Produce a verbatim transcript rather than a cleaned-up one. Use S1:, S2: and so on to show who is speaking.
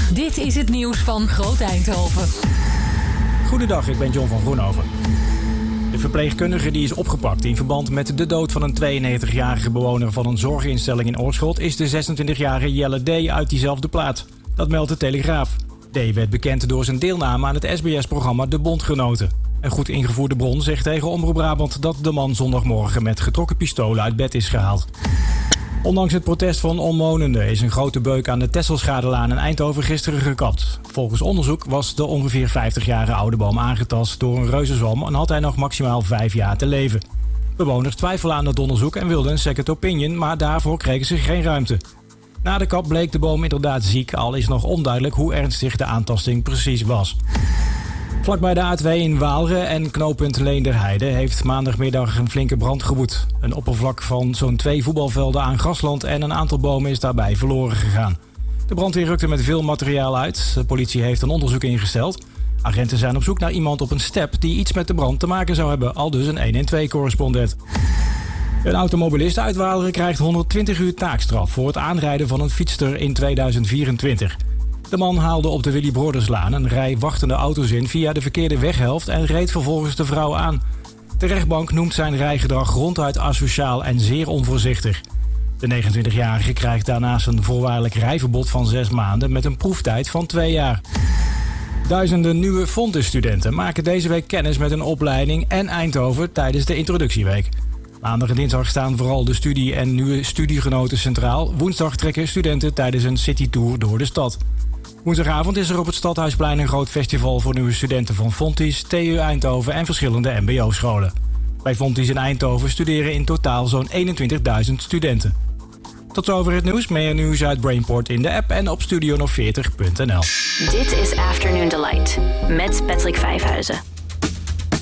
S1: Dit is het nieuws van Groot Eindhoven.
S2: Goedendag, ik ben John van Groenhoven. De verpleegkundige die is opgepakt in verband met de dood van een tweeënnegentigjarige bewoner van een zorginstelling in Oorschot is de zesentwintigjarige Jelle D. uit diezelfde plaats. Dat meldt de Telegraaf. D. werd bekend door zijn deelname aan het S B S-programma De Bondgenoten. Een goed ingevoerde bron zegt tegen Omroep Brabant dat de man zondagmorgen met getrokken pistolen uit bed is gehaald. Ondanks het protest van omwonenden is een grote beuk aan de Tesselschadelaan in Eindhoven gisteren gekapt. Volgens onderzoek was de ongeveer vijftigjarige oude boom aangetast door een reuzenzwam en had hij nog maximaal vijf jaar te leven. Bewoners twijfelen aan het onderzoek en wilden een second opinion, maar daarvoor kregen ze geen ruimte. Na de kap bleek de boom inderdaad ziek, al is nog onduidelijk hoe ernstig de aantasting precies was. Vlakbij de A twee in Waalre en knooppunt Leenderheide heeft maandagmiddag een flinke brand gewoed. Een oppervlak van zo'n twee voetbalvelden aan grasland en een aantal bomen is daarbij verloren gegaan. De brandweer rukte met veel materiaal uit. De politie heeft een onderzoek ingesteld. Agenten zijn op zoek naar iemand op een step die iets met de brand te maken zou hebben, aldus een een een twee-correspondent. Een automobilist uit Waalre krijgt honderdtwintig uur taakstraf voor het aanrijden van een fietster in tweeduizend vierentwintig. De man haalde op de Willy Broderslaan een rij wachtende auto's in via de verkeerde weghelft en reed vervolgens de vrouw aan. De rechtbank noemt zijn rijgedrag ronduit asociaal en zeer onvoorzichtig. De negenentwintigjarige krijgt daarnaast een voorwaardelijk rijverbod van zes maanden met een proeftijd van twee jaar. Duizenden nieuwe Fontis-studenten maken deze week kennis met een opleiding en Eindhoven tijdens de introductieweek. Maandag en dinsdag staan vooral de studie en nieuwe studiegenoten centraal. Woensdag trekken studenten tijdens een citytour door de stad. Woensdagavond is er op het Stadhuisplein een groot festival voor nieuwe studenten van Fontis, T U Eindhoven en verschillende M B O-scholen. Bij Fontis in Eindhoven studeren in totaal zo'n eenentwintigduizend studenten. Tot zover het nieuws. Meer nieuws uit Brainport in de app en op studio nog veertig punt n l.
S3: Dit is Afternoon Delight met Patrick Vijfhuizen.